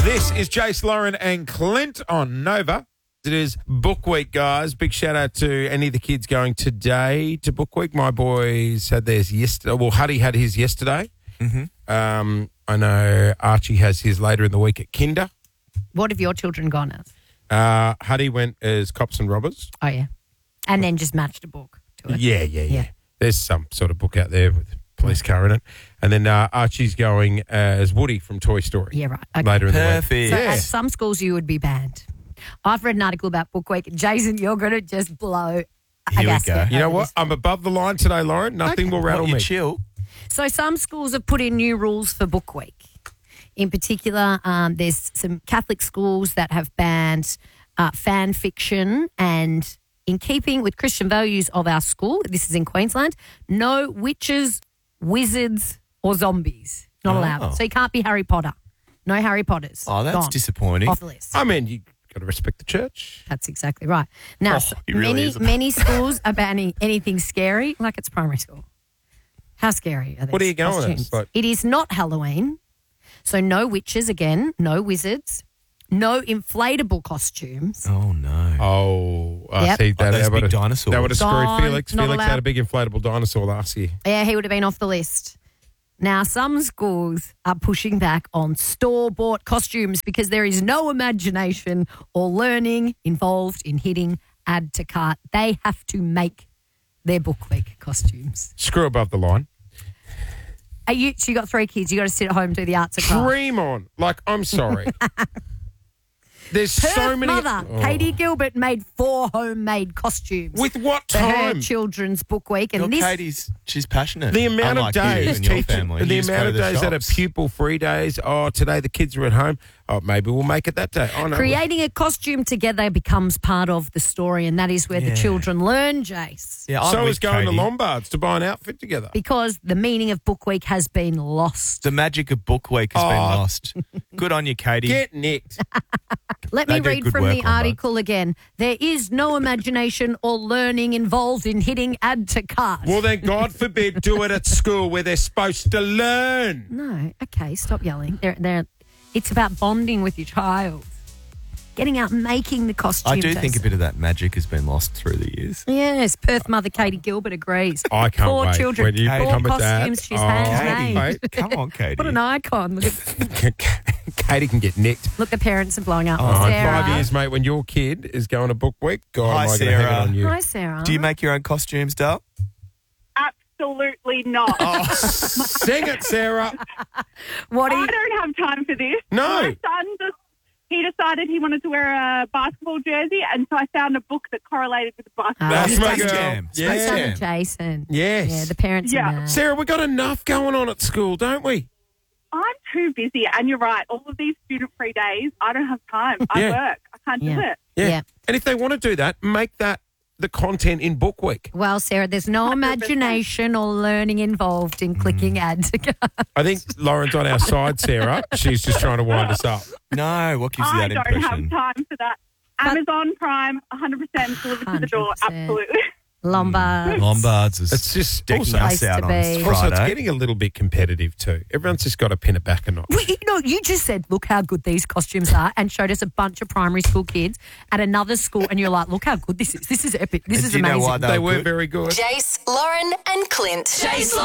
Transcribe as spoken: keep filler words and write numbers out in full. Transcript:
This is Jace, Lauren and Clint on Nova. It is Book Week, guys. Big shout out to any of the kids going today to Book Week. My boys had theirs yesterday. Well, Huddy had his yesterday. Mm-hmm. Um, I know Archie has his later in the week at Kinder. What have your children gone as? Uh, Huddy went as Cops and Robbers. Oh, yeah. And then just matched a book to it. Yeah, yeah, yeah, Yeah. There's some sort of book out there with a police car in it. And then uh, Archie's going as Woody from Toy Story. Yeah, right. Okay. Later in the week. Perfect. So Yeah. at some schools you would be banned. I've read an article about Book Week. Jason, you're going to just blow a Here we gasket go. You know over what? this. I'm above the line today, Lauren. Nothing will rattle What, you me. chill? So some schools have put in new rules for Book Week. In particular, um, there's some Catholic schools that have banned uh, fan fiction, and in keeping with Christian values of our school, this is in Queensland, no witches, wizards or zombies. Not Oh. allowed. So you can't be Harry Potter. No Harry Potters. Oh, that's Gone. disappointing. Off the list. I mean, you got to respect the church. That's exactly right. Now, Oh, so he really many is. many schools are banning anything scary, like it's primary school. How scary are these What are you going with? costumes? Like- It is not Halloween, so no witches again, no wizards, no inflatable costumes. Oh, no. Oh, I Yep. see. That, Like those that big would've- dinosaurs. That would have screwed Gone, Felix. not Felix had allowed. a big inflatable dinosaur last year. Yeah, he would have been off the list. Now, some schools are pushing back on store-bought costumes because there is no imagination or learning involved in hitting add to cart. They have to make their Book Week costumes. Screw above the line. Are you, so you got three kids. You got to sit at home and do the arts and crafts. Dream on. Like, I'm sorry. There's Perth so many. mother, Oh. Katie Gilbert, made four homemade costumes With what for her time? children's Book Week. And Your this, Katie's, she's passionate. The amount Unlike of days, you and your teaching- family. the You just amount go of to the days that are shops. pupil-free days. Oh, today the kids are at home. Oh, maybe we'll make it that day. Oh, no. creating a costume together becomes part of the story, and that is where the Yeah. children learn, Jace. Yeah, I'm So with is going Katie. to Lombards to buy an outfit together. Because the meaning of Book Week has been lost. The magic of Book Week has Oh. been lost. Good on you, Katie. Get nicked. Let They me do read good from work the on both. article again. There is no imagination or learning involved in hitting add to cart. Well, then, God forbid, do it at school where they're supposed to learn. No, okay, stop yelling. They're, they're, it's about bonding with your child. Getting out and making the costumes. I do think a Jason. bit of that magic has been lost through the years. Yes, Perth mother Katie Gilbert agrees. I can't Four wait. children, When you four become a dad. costumes she's Oh, handmade. mate. Come on, Katie. What an icon. Look, at, Katie can get nicked. look, the parents are blowing up. Oh, in Sarah. five years, mate, when your kid is going to Book Week, God, Hi, am I going to hang it Sarah. on you? Hi, Sarah. Do you make your own costumes, Dale? Absolutely not. Sing it, Sarah. What do I you... don't have time for this. No. My son just, he decided he wanted to wear a basketball jersey, and so I found a book that correlated with the basketball. That's Oh, my Space girl. Jam. Yeah. Space Son Jam. of Jason. Yes. Yeah, the parents Yeah. are mad. Sarah, we got enough going on at school, don't we? I'm too busy, and you're right. All of these student-free days, I don't have time. I Yeah. work. I can't do Yeah. it. Yeah. Yeah. And if they want to do that, make that the content in Book Week. Well, Sarah, there's no one hundred percent. imagination or learning involved in clicking add to cart. I think Lauren's on our side, Sarah. She's just trying to wind us up. No, what gives you I that don't impression? have time for that. But- Amazon Prime, one hundred percent delivered to the door. one hundred percent. Absolutely. Lombards. Lombards is It's just decking also, us Place out to on be. this also it's Friday. getting a little bit competitive too. Everyone's just got to pin it back a notch. Well, you know, you just said, look how good these costumes are, and showed us a bunch of primary school kids at another school, and you're like, look how good this is. This is epic. This And is do you know amazing. why They they were good? very good. Jace, Lauren and Clint. Jace,